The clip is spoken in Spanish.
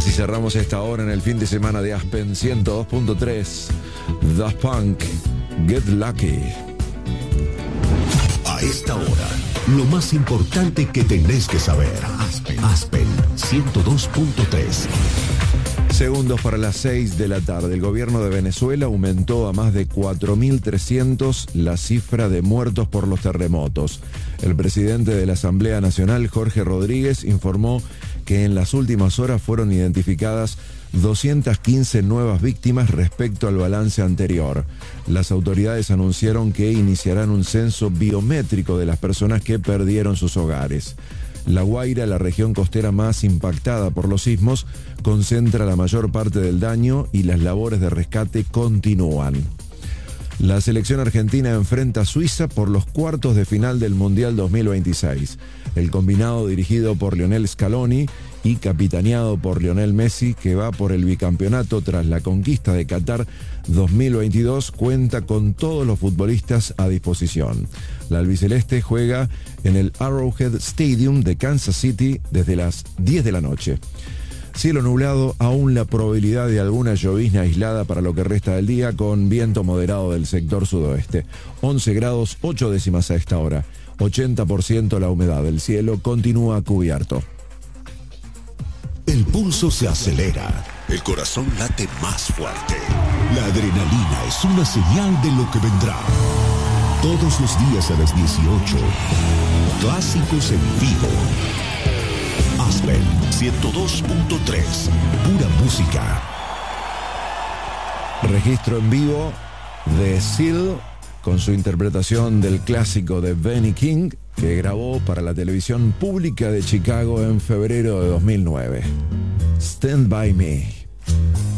Así cerramos esta hora en el fin de semana de Aspen 102.3. Daft Punk, Get Lucky. A esta hora, lo más importante que tenés que saber. Aspen 102.3. Segundos para las 6 de la tarde. El gobierno de Venezuela aumentó a más de 4.300 la cifra de muertos por los terremotos. El presidente de la Asamblea Nacional, Jorge Rodríguez, informó que en las últimas horas fueron identificadas 215 nuevas víctimas respecto al balance anterior. Las autoridades anunciaron que iniciarán un censo biométrico de las personas que perdieron sus hogares. La Guaira, la región costera más impactada por los sismos, concentra la mayor parte del daño y las labores de rescate continúan. La selección argentina enfrenta a Suiza por los cuartos de final del Mundial 2026. El combinado dirigido por Lionel Scaloni y capitaneado por Lionel Messi, que va por el bicampeonato tras la conquista de Qatar 2022, cuenta con todos los futbolistas a disposición. La albiceleste juega en el Arrowhead Stadium de Kansas City desde las 10 de la noche. Cielo nublado, aún la probabilidad de alguna llovizna aislada para lo que resta del día, con viento moderado del sector sudoeste. 11 grados 8 décimas a esta hora. 80% la humedad. El cielo continúa cubierto. El pulso se acelera, el corazón late más fuerte. La adrenalina es una señal de lo que vendrá. Todos los días a las 18, clásicos en vivo. Aspen 102.3, pura música. Registro en vivo de Seal con su interpretación del clásico de Benny King, que grabó para la televisión pública de Chicago en febrero de 2009. Stand By Me.